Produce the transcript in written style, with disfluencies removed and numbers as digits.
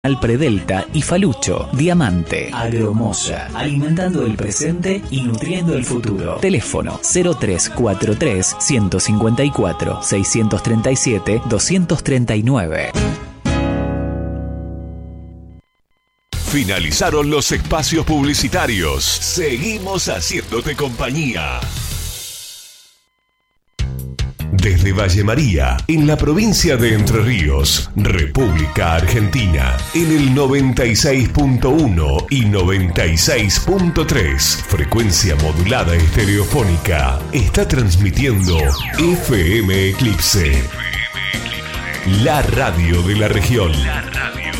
Predelta y Falucho. Diamante. Agromoya. Alimentando el presente y nutriendo el futuro. Teléfono 0343 154 637 239. Finalizaron los espacios publicitarios. Seguimos haciéndote compañía. Desde Valle María, en la provincia de Entre Ríos, República Argentina, en el 96.1 y 96.3, frecuencia modulada estereofónica, está transmitiendo FM Eclipse, la radio de la región.